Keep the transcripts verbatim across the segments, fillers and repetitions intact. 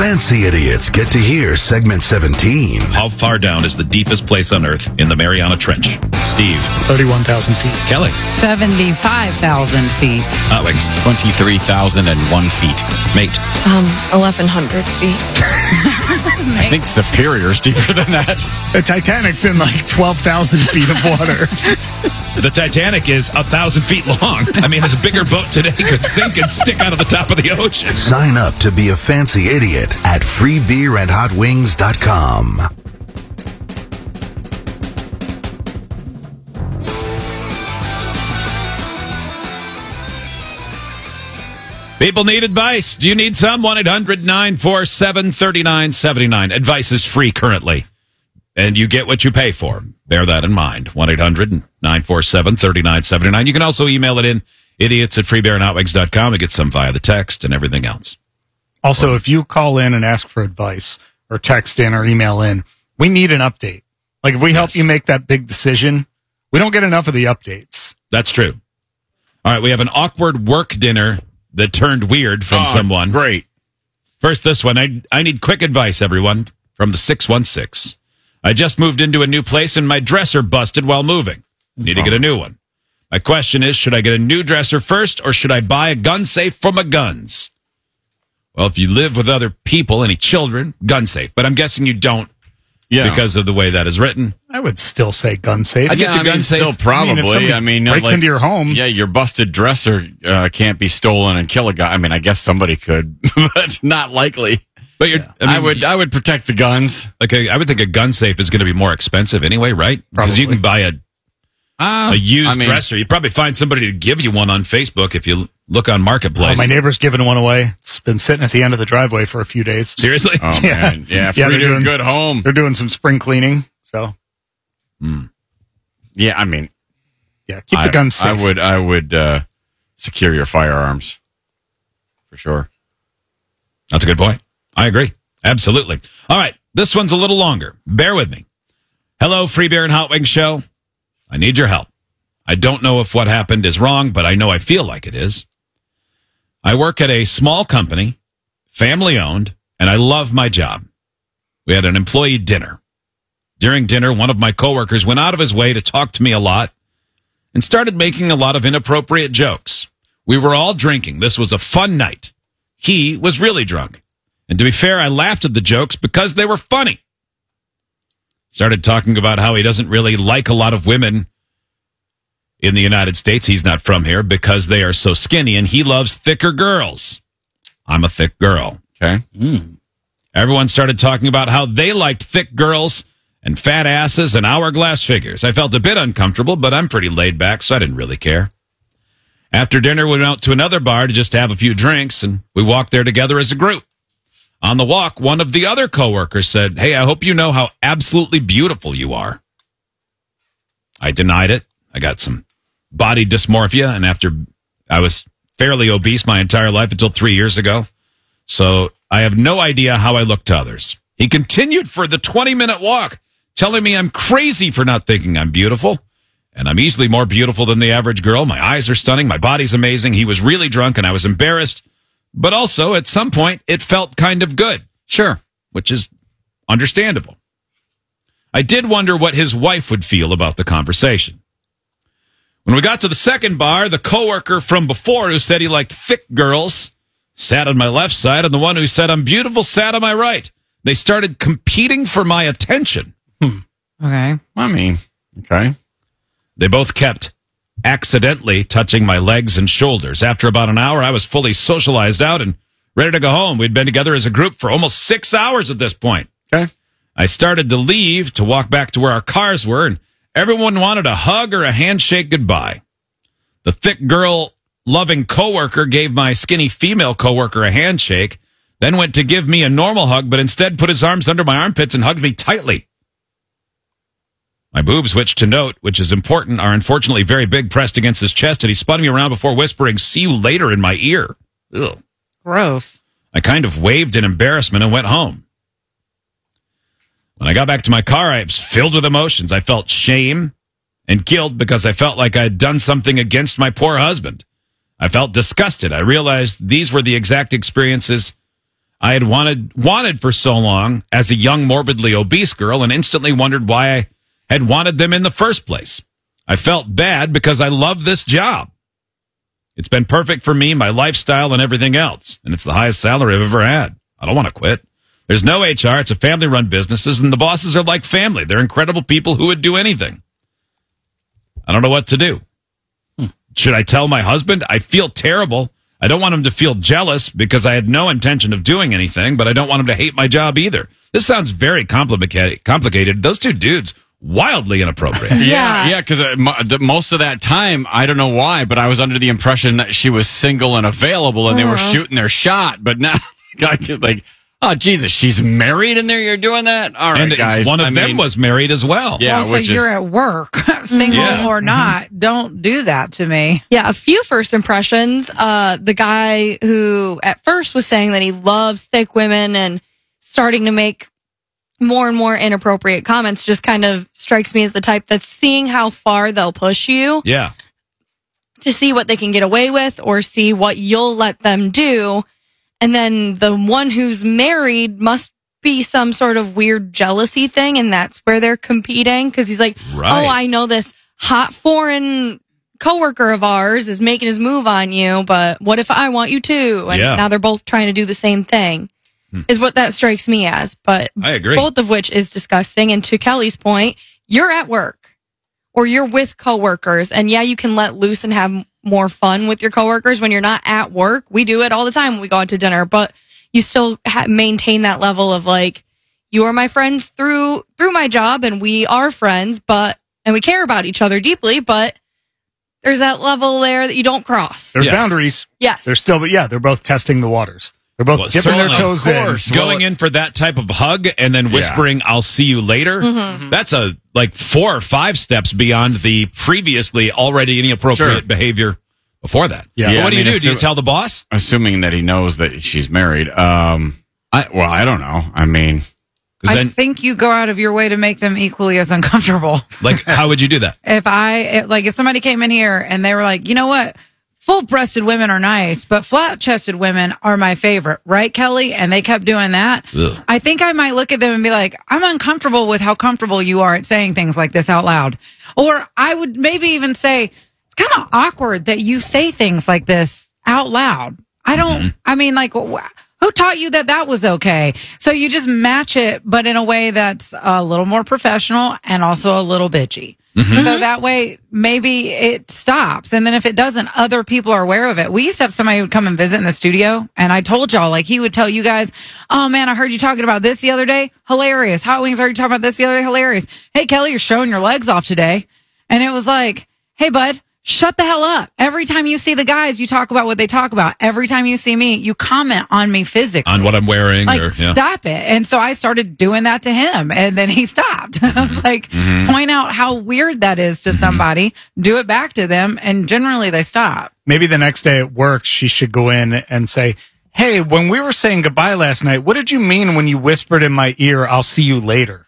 Fancy Idiots get to hear segment seventeen. How far down is the deepest place on Earth in the Mariana Trench? Steve. thirty-one thousand feet. Kelly. seventy-five thousand feet. Hot Wings. twenty-three thousand one feet. Mate. Um, eleven hundred feet. I think Superior's deeper than that. The Titanic's in like twelve thousand feet of water. The Titanic is a thousand feet long. I mean, a bigger boat today could sink and stick out of the top of the ocean. Sign up to be a fancy idiot at free beer and hot wings dot com. People need advice. Do you need some? one eight hundred nine four seven three nine seven nine. Advice is free currently, and you get what you pay for. Bear that in mind. one eight hundred nine four seven three nine seven nine. You can also email it in, idiots at free beer and hot wings dot com, and get some via the text and everything else. Also, if you call in and ask for advice, or text in or email in, we need an update. Like, if we help Yes. you make that big decision, we don't get enough of the updates. That's true. All right, we have an awkward work dinner that turned weird from Oh, someone. Great. First, this one. I, I need quick advice, everyone, from the six one six. I just moved into a new place and my dresser busted while moving. Need to get a new one. My question is, should I get a new dresser first or should I buy a gun safe for my guns? Well, if you live with other people, any children, gun safe. But I'm guessing you don't Yeah. because of the way that is written. I would still say gun safe. I get yeah, the I gun mean, safe. still probably. I mean, if somebody I mean, breaks like, into your home. Yeah, your busted dresser uh, can't be stolen and kill a guy. I mean, I guess somebody could, but not likely. But you're, I, mean, I would, I would protect the guns. Like a, I would think a gun safe is going to be more expensive anyway, right? Because you can buy a Uh, a used I mean, dresser. You probably find somebody to give you one on Facebook if you look on Oh, Marketplace. my neighbor's giving one away. It's been sitting at the end of the driveway for a few days. Seriously? Oh Yeah. man, yeah, Yeah, free they're to a doing- good home. They're doing some spring cleaning, so Yeah, I mean, yeah, keep I, the guns safe. I would, I would uh, secure your firearms for sure. That's a good point. I agree. Absolutely. All right. This one's a little longer. Bear with me. Hello, Free Beer and Hot Wings Show. I need your help. I don't know if what happened is wrong, but I know I feel like it is. I work at a small company, family owned, and I love my job. We had an employee dinner. During dinner, one of my coworkers went out of his way to talk to me a lot and started making a lot of inappropriate jokes. We were all drinking. This was a fun night. He was really drunk. And to be fair, I laughed at the jokes because they were funny. Started talking about how he doesn't really like a lot of women in the United States. He's not from here because they are so skinny, and he loves thicker girls. I'm a thick girl. Okay. Everyone started talking about how they liked thick girls and fat asses and hourglass figures. I felt a bit uncomfortable, but I'm pretty laid back, so I didn't really care. After dinner, we went out to another bar to just have a few drinks, and we walked there together as a group. On the walk, one of the other coworkers said, "Hey, I hope you know how absolutely beautiful you are." I denied it. I got some body dysmorphia, and after I was fairly obese my entire life until three years ago, so I have no idea how I look to others. He continued for the twenty-minute walk, telling me I'm crazy for not thinking I'm beautiful, and I'm easily more beautiful than the average girl. My eyes are stunning. My body's amazing. He was really drunk, and I was embarrassed. But also, at some point, it felt kind of good. Sure. Which is understandable. I did wonder what his wife would feel about the conversation. When we got to the second bar, the coworker from before who said he liked thick girls sat on my left side, and the one who said I'm beautiful sat on my right. They started competing for my attention. Okay. I mean, okay. They both kept accidentally touching my legs and shoulders. After about an hour, I was fully socialized out and ready to go home. We'd been together as a group for almost six hours at this point. Okay. I started to leave to walk back to where our cars were, and everyone wanted a hug or a handshake goodbye. The thick girl loving coworker gave my skinny female coworker a handshake, then went to give me a normal hug, but instead put his arms under my armpits and hugged me tightly. My boobs, which to note, which is important, are unfortunately very big, pressed against his chest, and he spun me around before whispering, "See you later," in my ear. Ugh. Gross. I kind of waved in embarrassment and went home. When I got back to my car, I was filled with emotions. I felt shame and guilt because I felt like I had done something against my poor husband. I felt disgusted. I realized these were the exact experiences I had wanted wanted for so long as a young, morbidly obese girl and instantly wondered why I had wanted them in the first place. I felt bad because I love this job. It's been perfect for me, my lifestyle, and everything else. And it's the highest salary I've ever had. I don't want to quit. There's no H R. It's a family-run business, and the bosses are like family. They're incredible people who would do anything. I don't know what to do. Hmm. Should I tell my husband? I feel terrible. I don't want him to feel jealous because I had no intention of doing anything, but I don't want him to hate my job either. This sounds very complicated. Complicated. Those two dudes, wildly inappropriate. Yeah, yeah, because uh, mo- the, most of that time, I don't know why, but I was under the impression that she was single and available, and uh-huh. they were shooting their shot. But now, like, oh Jesus, she's married, and there you're doing that. All right, and guys. One of I them mean, was married as well. Yeah, well, so which you're is, at work, single Yeah. or not. Mm-hmm. Don't do that to me. Yeah, a few first impressions. Uh, the guy who at first was saying that he loves thick women and starting to make more and more inappropriate comments just kind of strikes me as the type that's seeing how far they'll push you Yeah. to see what they can get away with or see what you'll let them do. And then the one who's married must be some sort of weird jealousy thing, and that's where they're competing because he's like, Right. oh, I know this hot foreign coworker of ours is making his move on you, but what if I want you too? And Yeah. now they're both trying to do the same thing. Is what that strikes me as. But I agree. both of which is disgusting. And to Kelly's point, you're at work or you're with coworkers, and yeah, you can let loose and have more fun with your coworkers when you're not at work. We do it all the time when we go out to dinner, but you still ha- maintain that level of like, you are my friends through through my job, and we are friends, but and we care about each other deeply, but there's that level there that you don't cross. There's Yeah. boundaries. Yes. They're still, but yeah, they're both testing the waters. They're both Well, dipping their certainly, toes of in. course. Going in for that type of hug and then whispering, I'll see you later. Mm-hmm. That's a like four or five steps beyond the previously already inappropriate Sure. behavior before that. Yeah. But Yeah, what do I you mean, do? Do you assu- tell the boss? assuming that he knows that she's married. Um, I well, I don't know. I mean, Because I then, think you go out of your way to make them equally as uncomfortable. like, how would you do that? If I, it- like, if somebody came in here and they were like, you know what? Full-breasted women are nice, but flat-chested women are my favorite, right, Kelly? And they kept doing that. Ugh. I think I might look at them and be like, I'm uncomfortable with how comfortable you are at saying things like this out loud. Or I would maybe even say, it's kind of awkward that you say things like this out loud. I don't, I mean, like, wh- who taught you that that was okay? So you just match it, but in a way that's a little more professional and also a little bitchy. So that way, maybe it stops. And then if it doesn't, other people are aware of it. We used to have somebody who would come and visit in the studio. And I told y'all, like, he would tell you guys, oh man, I heard you talking about this the other day. Hilarious. Hot Wings, are you talking about this the other day? Hilarious. Hey, Kelly, you're showing your legs off today. And it was like, hey, bud, shut the hell up. Every time you see the guys, you talk about what they talk about. Every time you see me, you comment on me physically. On what I'm wearing? Like, or, yeah. stop it. And so I started doing that to him, and then he stopped. I was like, point out how weird that is to somebody, do it back to them, and generally they stop. Maybe the next day at work, she should go in and say, hey, when we were saying goodbye last night, what did you mean when you whispered in my ear, I'll see you later?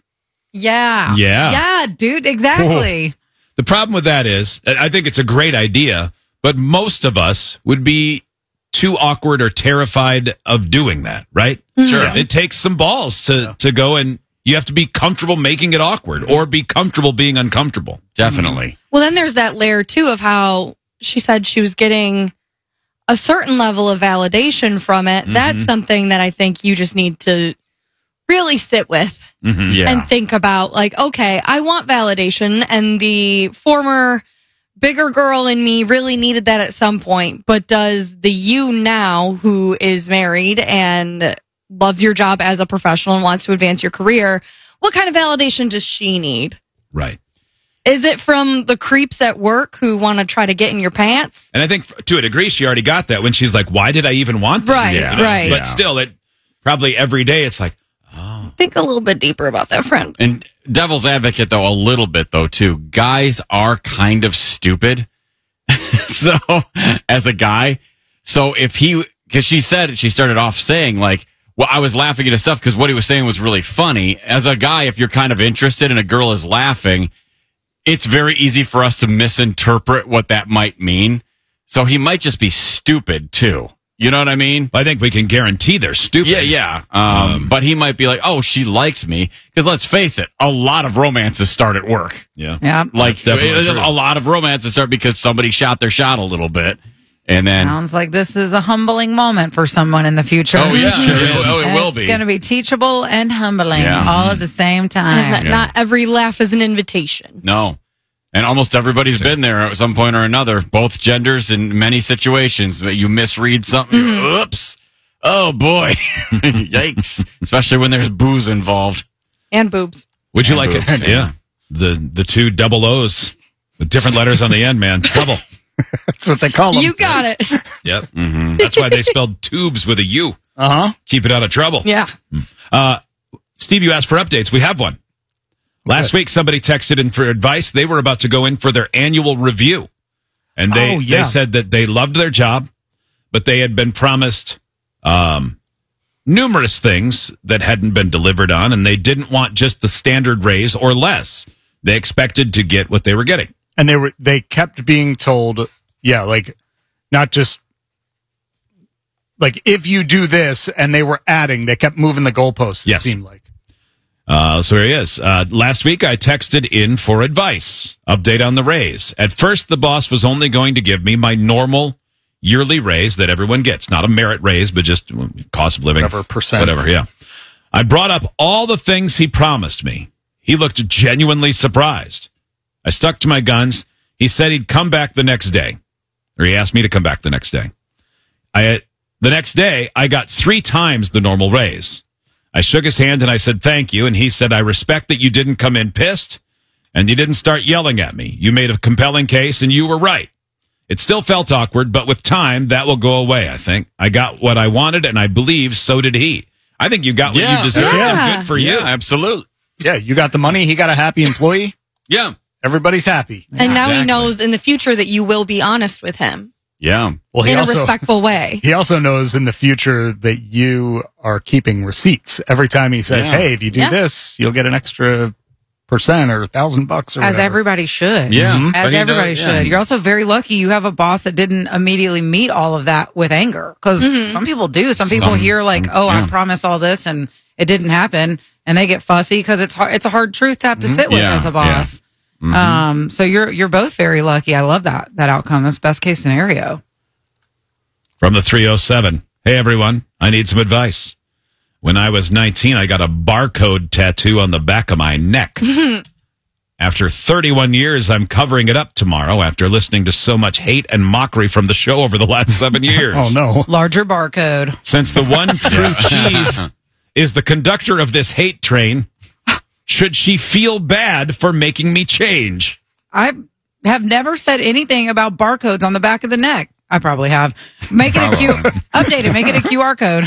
Yeah. Yeah. Yeah, dude, exactly. The problem with that is, I think it's a great idea, but most of us would be too awkward or terrified of doing that, right? Sure. It takes some balls to, to go and you have to be comfortable making it awkward or be comfortable being uncomfortable. definitely. Well, then there's that layer too of how she said she was getting a certain level of validation from it. That's something that I think you just need to really sit with Yeah. and think about. Like, okay, I want validation, and the former bigger girl in me really needed that at some point. But does the you now who is married and loves your job as a professional and wants to advance your career, what kind of validation does she need? Right. Is it from the creeps at work who want to try to get in your pants? And I think f- to a degree, she already got that when she's like, why did I even want this? Right, Yeah. right. But still, it probably every day it's like, Think a little bit deeper about that, friend. And devil's advocate, though, a little bit, though, too. Guys are kind of stupid. So, as a guy, so if he, because she said, she started off saying, like, well, I was laughing at his stuff because what he was saying was really funny. As a guy, if you're kind of interested and a girl is laughing, it's very easy for us to misinterpret what that might mean. So he might just be stupid, too. You know what I mean? I think we can guarantee they're stupid. Yeah, yeah. Um, but he might be like, oh, she likes me. Because let's face it, a lot of romances start at work. Yeah. Yeah. Like, That's definitely there's true. a lot of romances start because somebody shot their shot a little bit. And then, Sounds like this is a humbling moment for someone in the future. oh, yeah. Sure is. Oh, it will It's be. going to be teachable and humbling Yeah. all at the same And time. that not every laugh is an invitation. No. And almost everybody's been there at some point or another, both genders in many situations. But you misread something, you go, oops. Oh, boy. Yikes. Especially when there's booze involved. And boobs. Would you And like boobs, it? yeah. Yeah. The the two double O's with different letters on the end, man. Trouble. That's what they call them. You got it. Yep. That's why they spelled tubes with a U. Uh huh. Keep it out of trouble. Yeah. Uh, Steve, you asked for updates. We have one. Last week, somebody texted in for advice. They were about to go in for their annual review. And they, Oh, yeah. they said that they loved their job, but they had been promised um, numerous things that hadn't been delivered on, and they didn't want just the standard raise or less. They expected to get what they were getting. And they were they kept being told, yeah, like not just like if you do this, and they were adding, they kept moving the goalposts. It Yes. seemed like. Uh, so here he is. Uh, last week, I texted in for advice. Update on the raise. At first, the boss was only going to give me my normal yearly raise that everyone gets. Not a merit raise, but just cost of living. Whatever percent. Whatever, yeah. I brought up all the things he promised me. He looked genuinely surprised. I stuck to my guns. He said he'd come back the next day. Or he asked me to come back the next day. I The next day, I got three times the normal raise. I shook his hand and I said, thank you. And he said, I respect that you didn't come in pissed and you didn't start yelling at me. You made a compelling case and you were right. It still felt awkward, but with time, that will go away, I think. I got what I wanted and I believe so did he. I think you got what Yeah. you deserved. Yeah. And good for Yeah, you. absolutely. Yeah, you got the money. He got a happy employee. Yeah. Everybody's happy. And now he Exactly. knows in the future that you will be honest with him Yeah. Well, he in also a respectful way. he also knows in the future that you are keeping receipts. Every time he says, Yeah. "Hey, if you do Yeah. this, you'll get an extra percent or a thousand bucks or As whatever." everybody should. Yeah. Mhm. But As he everybody knows- should. yeah. You're also very lucky you have a boss that didn't immediately meet all of that with anger. Because some people do. Some people Some- hear like, some- oh, I yeah. promised all this and it didn't happen. And they get fussy because it's hard, it's a hard truth to have to sit with Yeah, as a boss. yeah. Um, so you're, you're both very lucky. I love that, that outcome. That's best case scenario. From the three oh seven. Hey, everyone. I need some advice. When I was nineteen, I got a barcode tattoo on the back of my neck. After thirty-one years, I'm covering it up tomorrow after listening to so much hate and mockery from the show over the last seven years. Oh no! Larger barcode. Since the one true cheese is the conductor of this hate train, should she feel bad for making me change? I have never said anything about barcodes on the back of the neck. I probably have. Make it a Q. Update it. Make it a Q R code.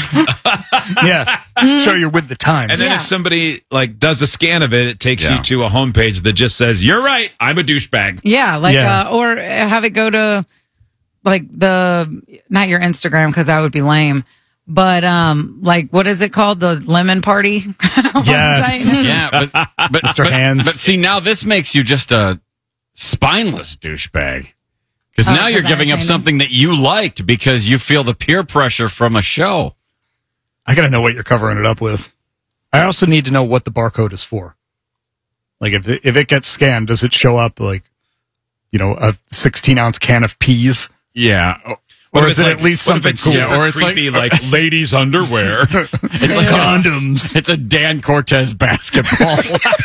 Yeah, show you're with the times. And then Yeah. if somebody like does a scan of it, it takes Yeah. you to a homepage that just says, "You're right. I'm a douchebag." Yeah, like Yeah. Uh, or have it go to like the not your Instagram because that would be lame, but um, like what is it called? The lemon party. Yes. website? Yeah, but but, Mister but, Hands. but see, now this makes you just a spineless douchebag. Because Oh, now you're 'cause giving up entertaining. something that you liked because you feel the peer pressure from a show. I gotta know what you're covering it up with. I also need to know what the barcode is for. Like if it, if it gets scanned, does it show up like, you know, a sixteen ounce can of peas, Yeah. or What if is it's it like- at least what if something it's cool? super Yeah, or it's creepy, like, ladies' underwear? It's like Condoms. A, it's a Dan Cortez basketball.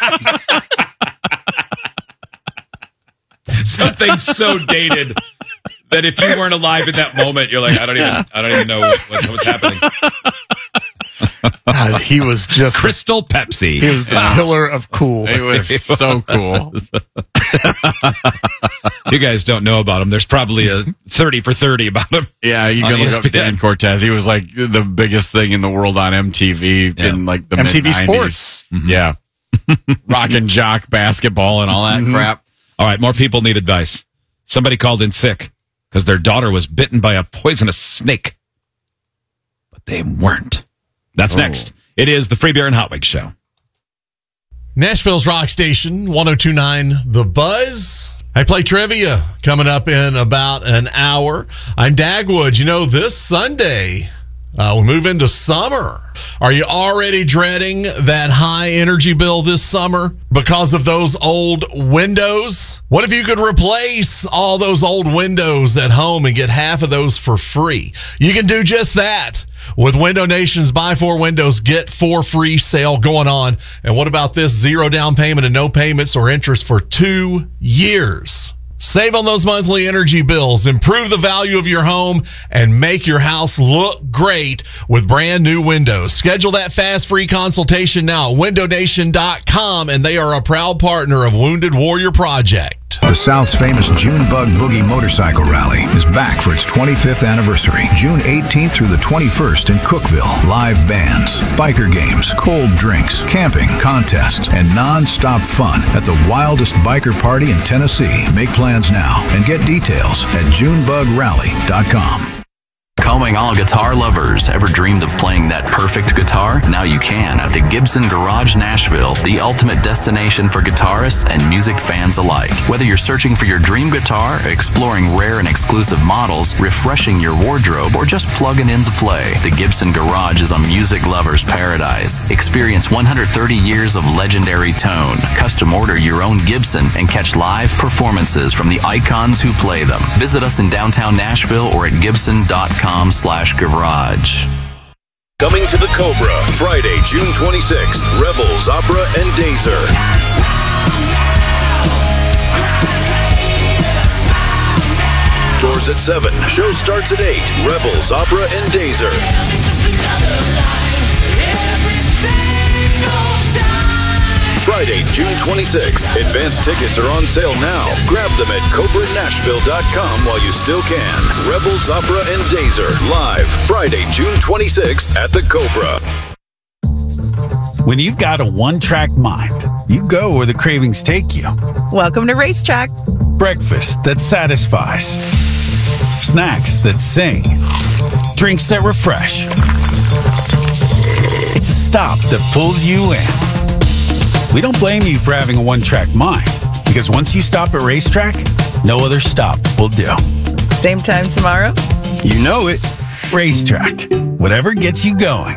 Something so dated that if you weren't alive in that moment, you're like, I don't even, I don't even know what's, what's happening. God, he was just Crystal Pepsi. he was the pillar of cool. It was so cool. You guys don't know about him. There's probably a thirty for thirty about him. Yeah, you On can look up E S P N. Dan Cortez. He was like the biggest thing in the world on M T V Yeah. in like the M T V mid-nineties. Sports. Yeah. Rock and jock basketball and all that crap. All right, more people need advice. Somebody called in sick because their daughter was bitten by a poisonous snake, but they weren't. That's Oh. next. It is the Free Beer and Hot Wings Show. Nashville's rock station, one oh two point nine The Buzz. I play trivia coming up in about an hour. I'm Dagwood. You know, this Sunday, uh, we move into summer. Are you already dreading that high energy bill this summer because of those old windows? What if you could replace all those old windows at home and get half of those for free? You can do just that with Window Nation's Buy Four Windows, Get Four Free sale going on. And what about this? Zero down payment and no payments or interest for two years. Save on those monthly energy bills, improve the value of your home, and make your house look great with brand new windows. Schedule that fast free consultation now at window nation dot com, and they are a proud partner of Wounded Warrior Project. The South's famous Junebug Boogie Motorcycle Rally is back for its twenty-fifth anniversary, June eighteenth through the twenty-first in Cookeville. Live bands, biker games, cold drinks, camping, contests, and non-stop fun at the wildest biker party in Tennessee. Make plans now and get details at junebug rally dot com. Calling all guitar lovers. Ever dreamed of playing that perfect guitar? Now you can at the Gibson Garage Nashville, the ultimate destination for guitarists and music fans alike. Whether you're searching for your dream guitar, exploring rare and exclusive models, refreshing your wardrobe, or just plugging in to play, the Gibson Garage is a music lover's paradise. Experience one hundred thirty years of legendary tone. Custom order your own Gibson and catch live performances from the icons who play them. Visit us in downtown Nashville or at gibson dot com slash garage. Coming to the Cobra, Friday, June twenty-sixth, Rebels, Opera, and Dazer. Doors at seven, show starts at eight, Rebels, Opera, and Dazer. Friday, June twenty-sixth. Advance tickets are on sale now. Grab them at cobra nashville dot com while you still can. Rebels, Opera, and Dazer, live Friday, June twenty-sixth at the Cobra. When you've got a one-track mind, you go where the cravings take you. Welcome to Racetrack. Breakfast that satisfies. Snacks that sing. Drinks that refresh. It's a stop that pulls you in. We don't blame you for having a one-track mind, because once you stop at Racetrack, no other stop will do. Same time tomorrow? You know it. Racetrack. Whatever gets you going.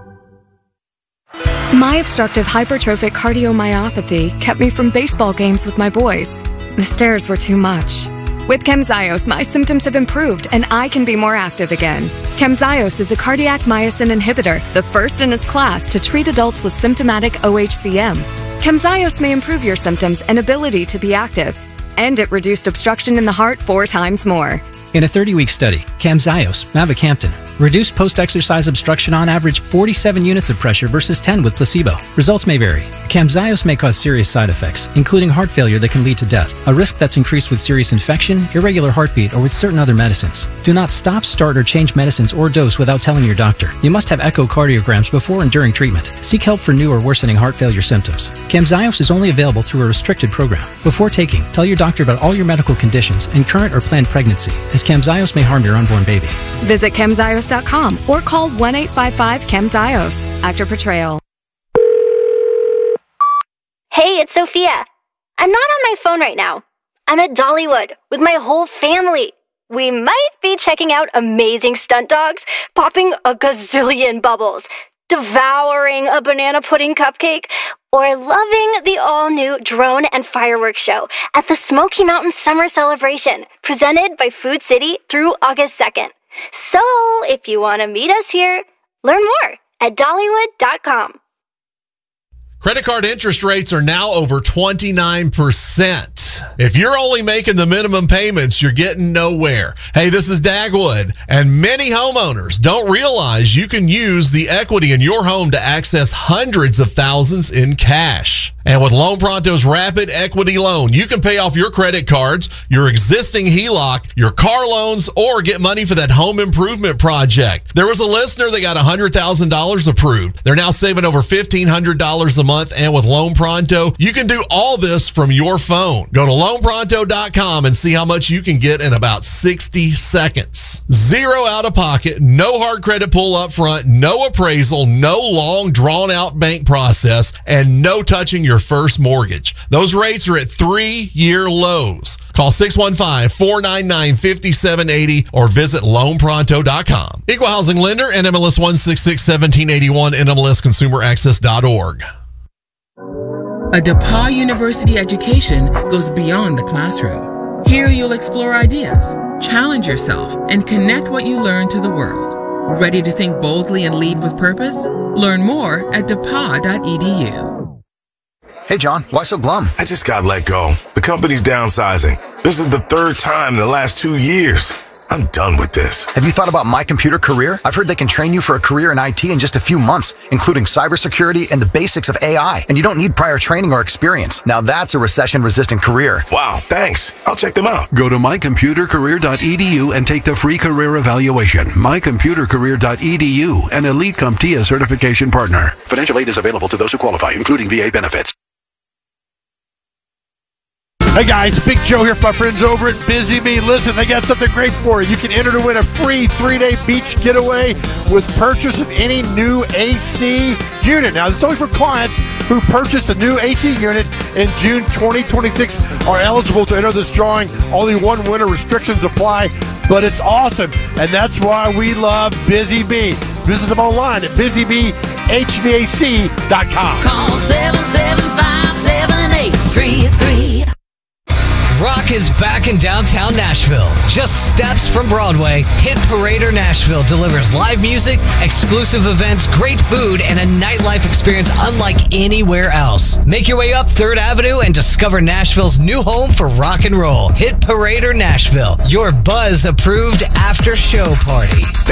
My obstructive hypertrophic cardiomyopathy kept me from baseball games with my boys. The stairs were too much. With Camzyos, my symptoms have improved and I can be more active again. Camzyos is a cardiac myosin inhibitor, the first in its class to treat adults with symptomatic O H C M. Camzyos may improve your symptoms and ability to be active, and it reduced obstruction in the heart four times more. In a thirty-week study, Camzyos, mavacamten, reduced post-exercise obstruction on average forty-seven units of pressure versus ten with placebo. Results may vary. Camzyos may cause serious side effects, including heart failure that can lead to death, a risk that's increased with serious infection, irregular heartbeat, or with certain other medicines. Do not stop, start, or change medicines or dose without telling your doctor. You must have echocardiograms before and during treatment. Seek help for new or worsening heart failure symptoms. Camzyos is only available through a restricted program. Before taking, tell your doctor about all your medical conditions and current or planned pregnancy, as Camzyos may harm your unborn baby. Visit camzyos dot com or call one eight five five camzyos. Actor portrayal. Hey, it's Sophia. I'm not on my phone right now. I'm at Dollywood with my whole family. We might be checking out amazing stunt dogs, popping a gazillion bubbles, devouring a banana pudding cupcake, or loving the all-new drone and fireworks show at the Smoky Mountain Summer Celebration, presented by Food City through August second. So, if you want to meet us here, learn more at dollywood dot com. Credit card interest rates are now over twenty-nine percent. If you're only making the minimum payments, you're getting nowhere. Hey, this is Dagwood, and many homeowners don't realize you can use the equity in your home to access hundreds of thousands in cash. And with Loan Pronto's Rapid Equity Loan, you can pay off your credit cards, your existing H E L O C, your car loans, or get money for that home improvement project. There was a listener that got one hundred thousand dollars approved. They're now saving over fifteen hundred dollars a month, and with Loan Pronto, you can do all this from your phone. Go to loan pronto dot com and see how much you can get in about sixty seconds. Zero out of pocket, no hard credit pull up front, no appraisal, no long drawn out bank process, and no touching your your first mortgage. Those rates are at three-year lows. Call six one five, four nine nine, five seven eight zero or visit loan pronto dot com. Equal housing lender, N M L S one six six, one seven eight one, N M L S consumer access dot org. A DePauw University education goes beyond the classroom. Here you'll explore ideas, challenge yourself, and connect what you learn to the world. Ready to think boldly and lead with purpose? Learn more at depaw dot e d u. Hey, John, why so glum? I just got let go. The company's downsizing. This is the third time in the last two years. I'm done with this. Have you thought about My Computer Career? I've heard they can train you for a career in I T in just a few months, including cybersecurity and the basics of A I. And you don't need prior training or experience. Now that's a recession-resistant career. Wow, thanks. I'll check them out. Go to my computer career dot e d u and take the free career evaluation. my computer career dot e d u, an Elite CompTIA certification partner. Financial aid is available to those who qualify, including V A benefits. Hey guys, Big Joe here for my friends over at Busy Bee. Listen, they got something great for you. You can enter to win a free three-day beach getaway with purchase of any new A C unit. Now, this is only for clients who purchase a new A C unit in June twenty twenty-six are eligible to enter this drawing. Only one winner, restrictions apply, but it's awesome, and that's why we love Busy Bee. Visit them online at busy bee h v a c dot com. Call seven seven five, seven eight three three. Rock is back in downtown Nashville. Just steps from Broadway, Hit Parader Nashville delivers live music, exclusive events, great food, and a nightlife experience unlike anywhere else. Make your way up third Avenue and discover Nashville's new home for rock and roll. Hit Parader Nashville, your Buzz-approved after-show party.